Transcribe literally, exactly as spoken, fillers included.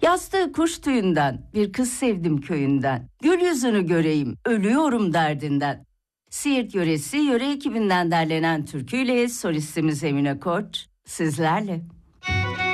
Yastığı kuş tüyünden, bir kız sevdim köyünden. Gül yüzünü göreyim, ölüyorum derdinden. Siirt yöresi yöre ekibinden derlenen türküyle solistimiz Emine Koç sizlerle.